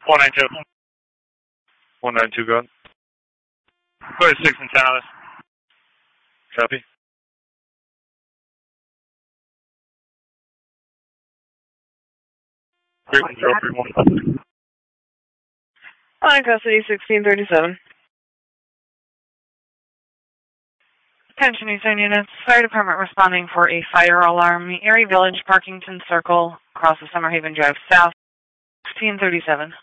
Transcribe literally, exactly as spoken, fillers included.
four nine two. one nine two, go ahead. Go ahead, six and ten on us. Copy. Great, zero three one. On custody, sixteen thirty-seven. Attention Eastern units. Fire department responding for a fire alarm. Erie Village, Parkington Circle, across the Summerhaven Drive South, sixteen thirty-seven.